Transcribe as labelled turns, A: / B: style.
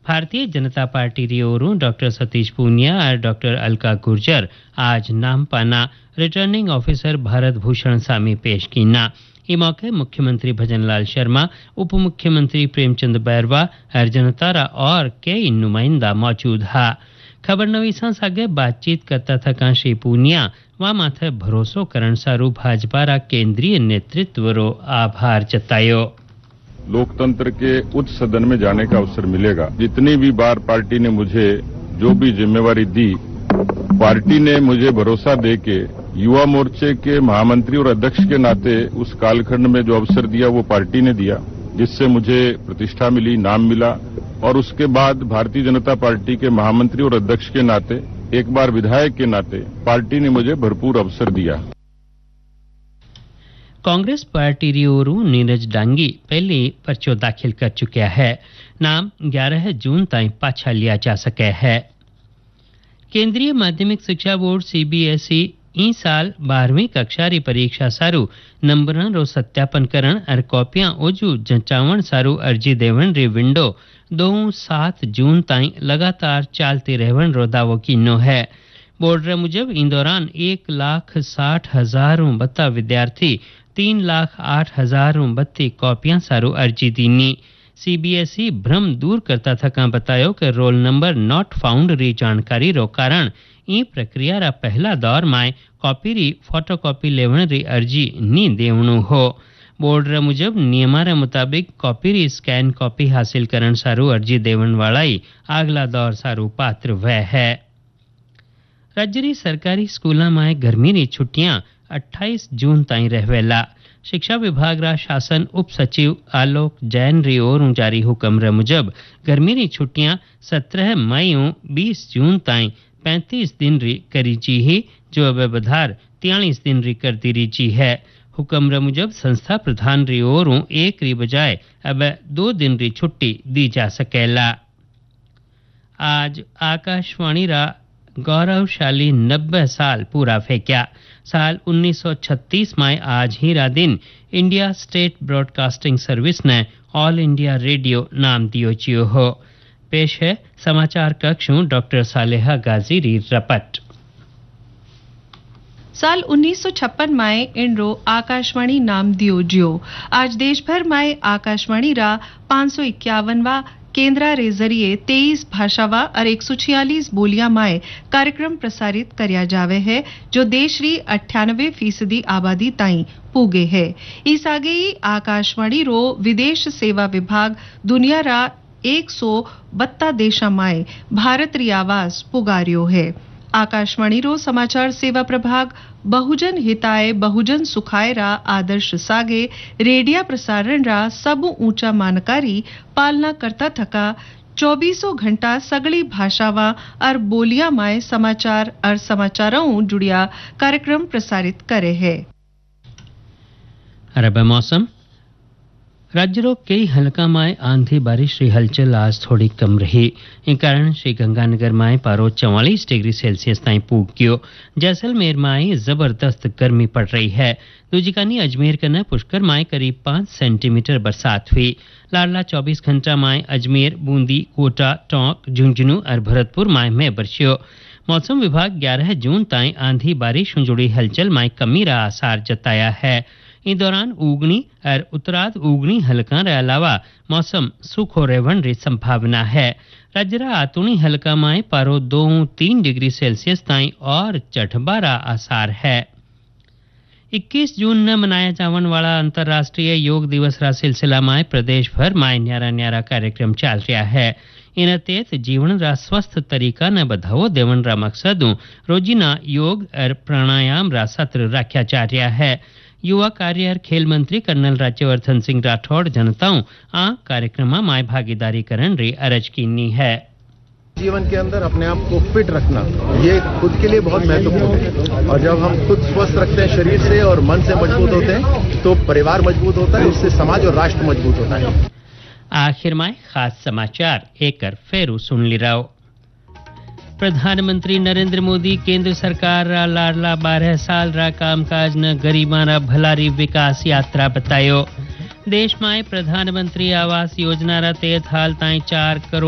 A: Bharatiya Janata party री ओरू doctor Satish Poonia और doctor Alka Gurjar आज नाम पाना रिटर्निंग ऑफिसर भारत भूषण सामी पेश कीना। इस मौके मुख्यमंत्री भजनलाल शर्मा, उप मुख्यमंत्री प्रेमचंद बैरवा और जनतारा और कई नुमाइंदा मौजूद हा। खबर नवीसा सागे बातचीत करता थका श्री पूनिया वा माथे भरोसो करण सारू भाजपा केंद्रीय नेतृत्व रो आभार जतायो।
B: लोकतंत्र के उच्च सदन में जाने का अवसर मिलेगा। जितनी भी बार पार्टी ने मुझे जो भी जिम्मेवारी दी, पार्टी ने मुझे भरोसा देके युवा मोर्चे के महामंत्री और अध्यक्ष के नाते उस कालखंड में जो अवसर दिया वो पार्टी ने दिया, जिससे मुझे प्रतिष्ठा मिली, नाम मिला। और उसके बाद भारतीय जनता पार्टी के महामंत्री और अध्यक्ष के नाते, एक बार विधायक के नाते पार्टी ने मुझे भरपूर अवसर दिया।
A: कांग्रेस पार्टी री ओरू नीरज डांगी पहले पर्चो दाखिल कर चुका है। नाम 11 जून तक पाछा लिया जा सके है। केंद्रीय माध्यमिक शिक्षा बोर्ड सीबीएसई ई साल 12वीं कक्षा री परीक्षा सारू नंबरां रो सत्यापन करण और कॉपियां ओजू जंचावण सारू अर्जी देवण री विंडो 2-7 जून तक लगातार चालती रहवण रो दावो कीनो है। बोर्ड रे मुजब इन दौरान 1,60,000 बत्ता विद्यार्थी 3,08,000 बत्ती कॉपियां सारू अर्जी दीनी। सीबीएसई भ्रम दूर करता थका बतायो कि रोल नंबर नॉट फाउंड री जानकारी रो कारण ई प्रक्रिया रा पहला दौर में कॉपी री फोटोकॉपी लेवण री अर्जी नी देवणु हो। बोर्ड रे मुजब नियमा रे मुताबिक कॉपी री स्कैन कॉपी हासिल करण सारू अर्जी देवण वालाई अगला दौर सारू पात्र वह है। राज्य री सरकारी स्कूलों में गर्मी री छुट्टियां 28 जून तक रहवेला। शिक्षा विभाग रा शासन उप सचिव आलोक जैन री ओर जारी हुक्म रे मुजब गर्मी री छुट्टियां 17 मई 20 जून तक 35 दिन री करी जी ही, जो अब बधार 43 दिन री कर दी जी है। हुक्म रे मुजब संस्था प्रधान री ओर एक री बजाय अब 2 दिन री छुट्टी दी जा सकेला। आज आकाशवाणी रा गौरवशाली 90 साल पूरा फेंक्या। साल 1936 में आज ही रा दिन इंडिया स्टेट ब्रॉडकास्टिंग सर्विस ने ऑल इंडिया रेडियो नाम दियो चियो हो। पेश है समाचार कक्ष डॉक्टर सालेहा गाजी री रपट।
C: साल 1956 में इनरो आकाशवाणी नाम दियो जियो। आज देश भर में आकाशवाणी रा 551वां केंद्रा रे जरिए 23 भाषावा और 146 बोलियां में कार्यक्रम प्रसारित करया जावे है, जो देश री 98% आबादी ताई पूगे है। इस आगे ही आकाशवाणी रो विदेश सेवा विभाग दुनिया रा 172 देशा में भारत री आवाज पुगारियो है। आकाशवाणी रो समाचार सेवा प्रभाग बहुजन हिताय बहुजन सुखाय रा आदर्श सागे रेडिया प्रसारण रा सब ऊंचा मानकारी पालना करता थका 24 घंटा सगली भाषावा और बोलिया में समाचार और समाचारों जुड़िया कार्यक्रम प्रसारित करे है।
A: अरब मौसम राज्य रो कई हल्का में आंधी बारिश री हलचल आज थोड़ी कम रही। इस कारण श्री गंगानगर में पारो 44 डिग्री सेल्सियस तक पूग गयो। जैसलमेर में जबरदस्त गर्मी पड़ रही है। दूजी कानी अजमेर कने पुष्कर में करीब 5 सेंटीमीटर बरसात हुई। लाडला 24 घंटा में अजमेर, बूंदी, कोटा, टोंक, झुंझुनू और भरतपुर में बरसियो। मौसम विभाग 11 जून तक आंधी बारिश जुड़ी हलचल में कमी रा आसार जताया है। इस दौरान उगनी और उत्तराध उगनी हल्का रे अलावा मौसम सूखो रहवन री संभावना है। राज्य रा आतुनी हल्का में पारो 2-3 डिग्री सेल्सियस ताई और चढ़बारा आसार है। 21 जून न मनाया जावन वाला अंतर्राष्ट्रीय योग दिवस रा सिलसिला में प्रदेश भर में न्यारा न्यारा कार्यक्रम चल रहा है। इन तहत जीवन रा स्वस्थ तरीका ने बढ़ावो देवन रा मकसद रोजीना योग और प्राणायाम रा सत्र रखा जा रहा है। युवा कार्य और खेल मंत्री कर्नल राज्यवर्धन सिंह राठौड़ जनताओं आ कार्यक्रम में भागीदारी करन री अरज कीनी है।
D: जीवन के अंदर अपने आप को फिट रखना ये खुद के लिए बहुत महत्वपूर्ण है, और जब हम खुद स्वस्थ रखते हैं शरीर से और मन से मजबूत होते हैं तो परिवार मजबूत होता है, उससे समाज और राष्ट्र मजबूत होता है।
A: आखिर में खास समाचार एक फेरू सुन ली रहो। प्रधानमंत्री नरेंद्र मोदी केंद्र सरकार रा लाडला 12 साल रा कामकाज न गरीबा रा भलारी विकास यात्रा बतायो। देश में प्रधानमंत्री आवास योजना रा तहत हाल ताई 4 करोड़